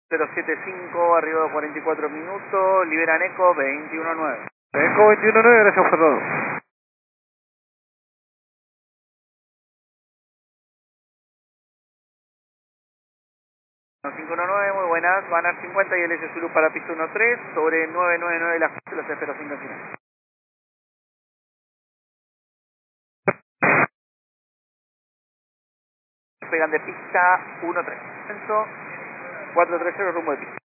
075, arriba de 44 minutos, liberan ECO 21-9. ECO 21-9, gracias Fernando. 519, muy buenas, van a 50 y LS Zulu para pista 13, sobre 999 de las los espero 5 final. Pegan de pista 13, 430 rumbo de pista.